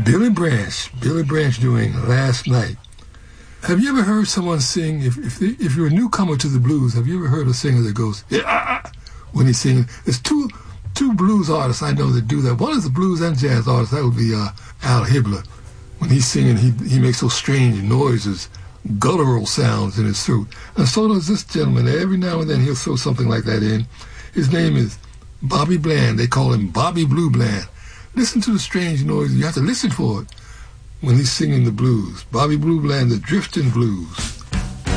Billy Branch doing Last Night. Have you ever heard someone sing, if you're a newcomer to the blues, have you ever heard a singer that goes, yeah, when he's singing? There's two blues artists I know that do that. One is a blues and jazz artist. That would be Al Hibbler. When he's singing, he makes those strange noises, guttural sounds in his throat. And so does this gentleman. Every now and then he'll throw something like that in. His name is Bobby Bland. They call him Bobby Blue Bland. Listen to the strange noise. You have to listen for it when he's singing the blues. Bobby Blue Bland, the Drifting Blues.